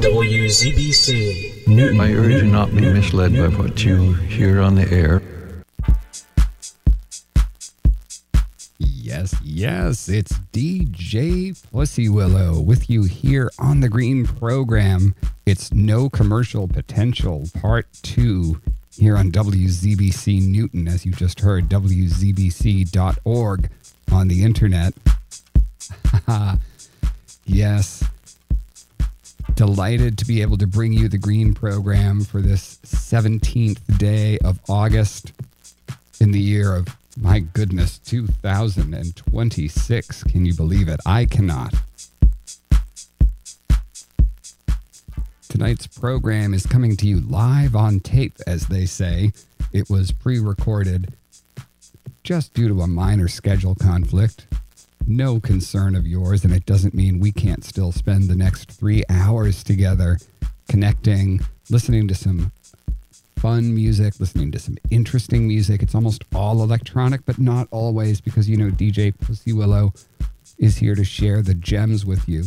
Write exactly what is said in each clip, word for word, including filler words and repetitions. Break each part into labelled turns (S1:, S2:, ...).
S1: W Z B C Newton.
S2: I urge you not be misled by what you hear on the air.
S3: Yes, yes, it's D J Pussy Willow with you here on the Green Program. It's No Commercial Potential Part two here on W Z B C Newton, as you just heard, W Z B C dot org on the internet. Yes. Delighted to be able to bring you the Green Program for this seventeenth day of August in the year of, my goodness, two thousand twenty-six. Can you believe it? I cannot. Tonight's program is coming to you live on tape, as they say. It was pre-recorded just due to a minor schedule conflict. No concern of yours, and it doesn't mean we can't still spend the next three hours together connecting, listening to some fun music, listening to some interesting music. It's almost all electronic, but not always, because, you know, D J Pussy Willow is here to share the gems with you.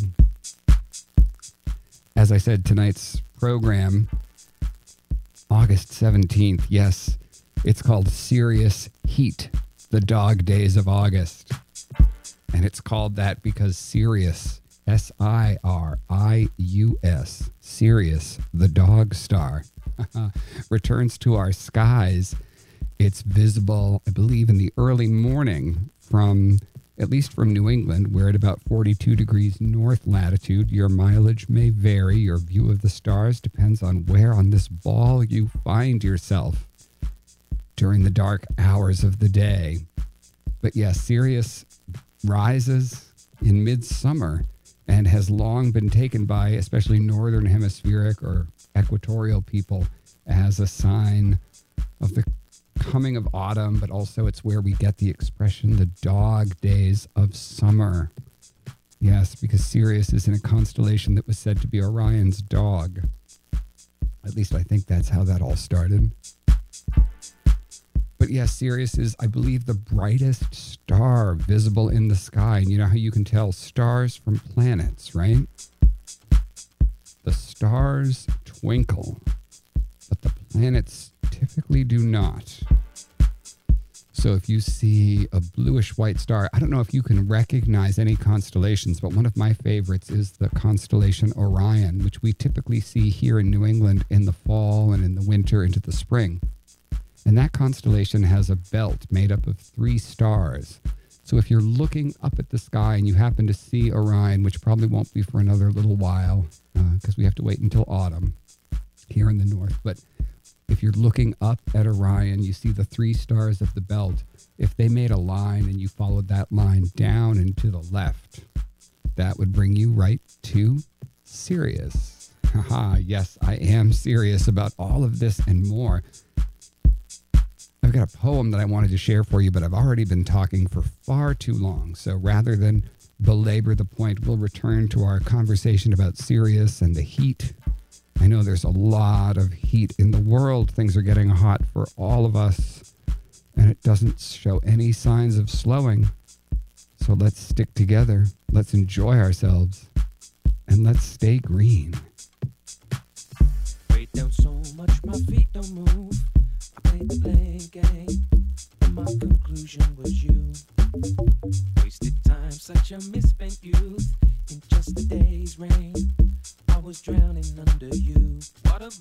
S3: As I said, tonight's program, August seventeenth, yes, it's called Serious Heat, the Dog Days of August. And it's called that because Sirius, S I R I U S, Sirius, the dog star, returns to our skies. It's visible, I believe, in the early morning from, at least from New England. We're at about forty-two degrees north latitude. Your mileage may vary. Your view of the stars depends on where on this ball you find yourself during the dark hours of the day. But yes, Sirius rises in midsummer and has long been taken by especially northern hemispheric or equatorial people as a sign of the coming of autumn, but also it's where we get the expression the dog days of summer. Yes, because Sirius is in a constellation that was said to be Orion's dog. At least I think that's how that all started. But yes, Sirius is, I believe, the brightest star visible in the sky. And you know how you can tell stars from planets, right? The stars twinkle, but the planets typically do not. So if you see a bluish white star, I don't know if you can recognize any constellations, but one of my favorites is the constellation Orion, which we typically see here in New England in the fall and in the winter into the spring. And that constellation has a belt made up of three stars. So if you're looking up at the sky and you happen to see Orion, which probably won't be for another little while, because uh, we have to wait until autumn here in the north. But if you're looking up at Orion, you see the three stars of the belt. If they made a line and you followed that line down and to the left, that would bring you right to Sirius. Haha, yes, I am serious about all of this and more. I've got a poem that I wanted to share for you, but I've already been talking for far too long. So rather than belabor the point, we'll return to our conversation about Sirius and the heat. I know there's a lot of heat in the world. Things are getting hot for all of us, and it doesn't show any signs of slowing. So let's stick together. Let's enjoy ourselves, and let's stay green.
S4: Way down so much my feet don't move. I played the blame game, and my conclusion was you. Wasted time, such a misspent youth. In just a day's rain, I was drowning under you. What a